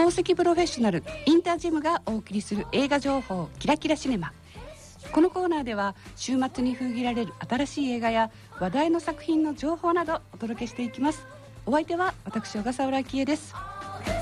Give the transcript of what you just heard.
宝石プロフェッショナルインタージムがお送りする映画情報キラキラシネマ。このコーナーでは週末に封切られる新しい映画や話題の作品の情報などお届けしていきます。お相手は私小笠原明恵です。